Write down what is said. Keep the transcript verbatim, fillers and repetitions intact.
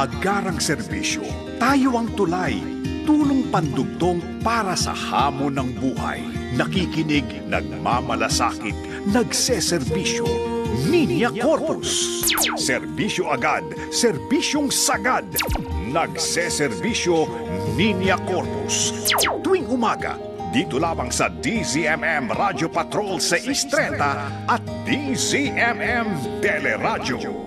agarang serbisyo. Tayo ang tulay, tulong pandugtong para sa hamon ng buhay. Nakikinig, nagmamalasakit, nagseserbisyo. Linya Corpus. Serbisyo agad, serbisyong sagad. Nagseserbisyo, Linya Corpus. Tuwing umaga, dito lamang sa D Z M M Radio Patrol sa Istreta at D Z M M Teleradyo.